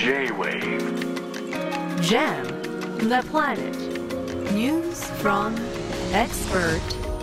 J-Wave Jam the Planet. News from expert.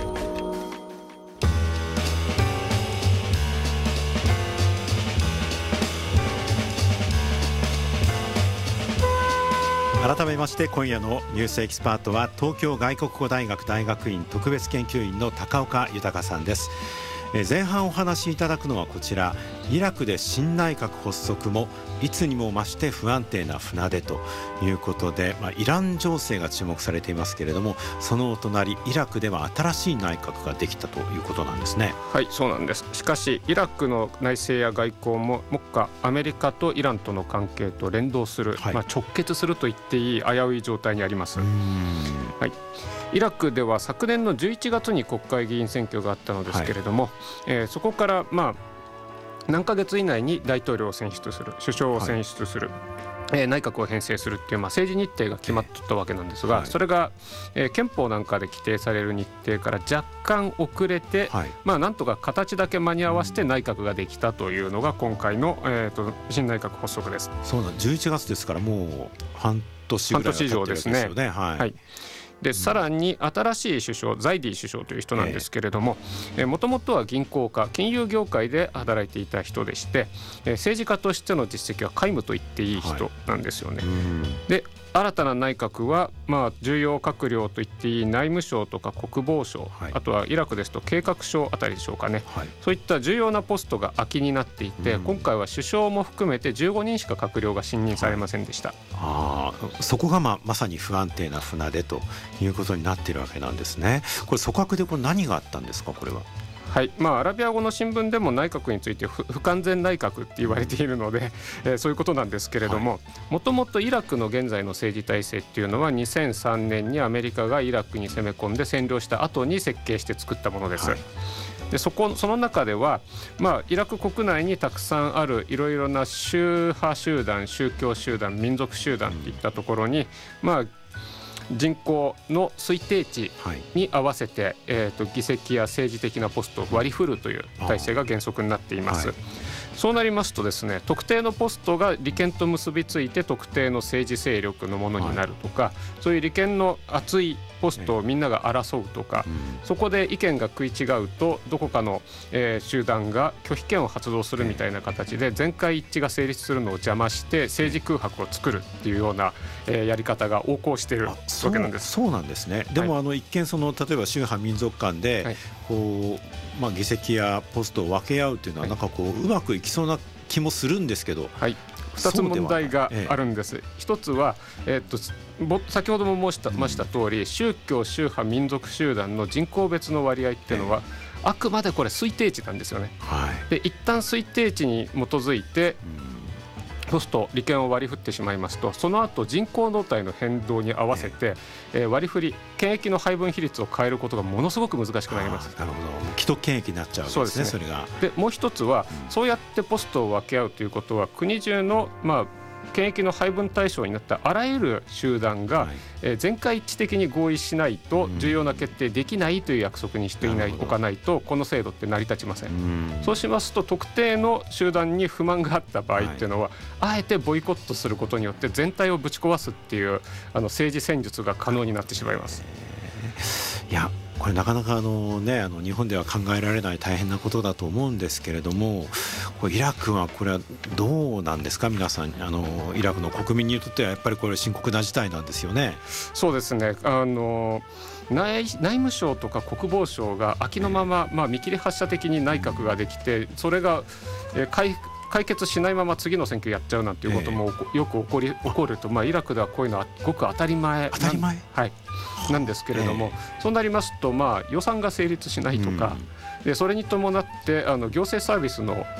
改めまして今夜のニュースエキスパートは東京外国語大学大学院特別研究員の高岡豊さんです。前半お話しいただくのはこちら、イラクで新内閣発足もいつにも増して不安定な船出ということで、イラン情勢が注目されていますけれども、そのお隣イラクでは新しい内閣ができたということなんですね。 はい、そうなんです。しかしイラクの内政や外交も目下アメリカとイランとの関係と連動する、直結すると言っていい危うい状態にあります。はい、イラクでは昨年の11月に国会議員選挙があったのですけれども、そこから何ヶ月以内に大統領を選出する、首相を選出する、内閣を編成するっていう政治日程が決まったわけなんですが、それが、憲法なんかで規定される日程から若干遅れて、なんとか形だけ間に合わせて内閣ができたというのが今回の、新内閣発足です。 そうなん、11月ですからもう半年ぐらいが経ってるわけですよね。半年以上ですね。はい。 でさらに新しい首相、ザイディ首相という人なんですけれども、もともとは銀行家、金融業界で働いていた人でして、政治家としての実績は皆無と言っていい人なんですよね。で新たな内閣は、重要閣僚と言っていい内務省とか国防省、あとはイラクですと計画省あたりでしょうかね、そういった重要なポストが空きになっていて、今回は首相も含めて15人しか閣僚が信任されませんでした。 そこがまさに不安定な船出ということになっているわけなんですね。これ組閣で何があったんですか、これは。 はい、アラビア語の新聞でも内閣について不完全内閣って言われているので、そういうことなんですけれども、もともとイラクの現在の政治体制っていうのは2003年にアメリカがイラクに攻め込んで占領した後に設計して作ったものです。でその中では、イラク国内にたくさんあるいろいろな宗派集団、宗教集団、民族集団といったところに、人口の推定値に合わせて、議席や政治的なポストを割り振るという体制が原則になっています。そうなりますとですね、特定のポストが利権と結びついて特定の政治勢力のものになるとか、そういう利権の厚いポストをみんなが争うとか、そこで意見が食い違うとどこかの、集団が拒否権を発動するみたいな形で全会一致が成立するのを邪魔して政治空白を作るっていうような、やり方が横行しているわけなんです。 そうなんですね。でも、一見例えば宗派民族間で、議席やポストを分け合うというのはうまくいきそうな気もするんですけど、 2つ問題があるんです。一つは、先ほども申しました通り、宗教、宗派、民族集団の人口別の割合っていうのは、あくまでこれ推定値なんですよね。で一旦推定値に基づいてポスト、利権を割り振ってしまいますと、その後人口動態の変動に合わせて、割り振り、権益の配分比率を変えることがものすごく難しくなります。 なるほど、既得権益になっちゃうんですね。それがでもう一つは、そうやってポストを分け合うということは、国中の権益の配分対象になったあらゆる集団が、全会一致的に合意しないと重要な決定できないという約束にしておかないと、この制度って成り立ちません。そうしますと、特定の集団に不満があった場合っていうのは、あえてボイコットすることによって全体をぶち壊すっていう政治戦術が可能になってしまいます。 いや、これなかなか日本では考えられない大変なことだと思うんですけれども、イラクはこれはどうなんですか。皆さん、イラクの国民にとってはやっぱりこれ深刻な事態なんですよね。 そうですね。内務省とか国防省が空きのまま、見切り発車的に内閣ができて、それが、解決しないまま次の選挙やっちゃうなんていうこともよく起こると、イラクではこういうのはごく当たり前なんですけれども、そうなりますと、予算が成立しないとか、でそれに伴って行政サービスの